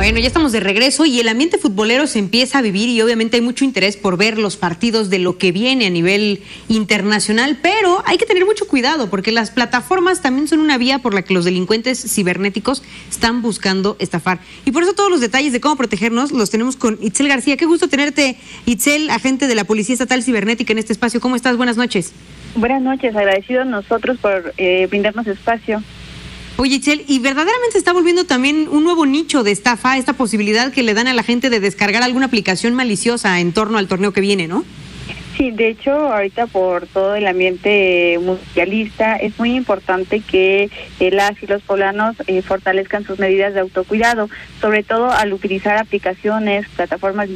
Bueno, ya estamos de regreso y el ambiente futbolero se empieza a vivir y obviamente hay mucho interés por ver los partidos de lo que viene a nivel internacional, pero hay que tener mucho cuidado porque las plataformas también son una vía por la que los delincuentes cibernéticos están buscando estafar. Y por eso todos los detalles de cómo protegernos los tenemos con Itzel García. Qué gusto tenerte, Itzel, agente de la Policía Estatal Cibernética en este espacio. ¿Cómo estás? Buenas noches. Buenas noches, agradecidos nosotros por brindarnos espacio. Oye, Itzel, y verdaderamente se está volviendo también un nuevo nicho de estafa, esta posibilidad que le dan a la gente de descargar alguna aplicación maliciosa en torno al torneo que viene, ¿no? Sí, de hecho, ahorita por todo el ambiente mundialista es muy importante que las y los poblanos fortalezcan sus medidas de autocuidado, sobre todo al utilizar aplicaciones, plataformas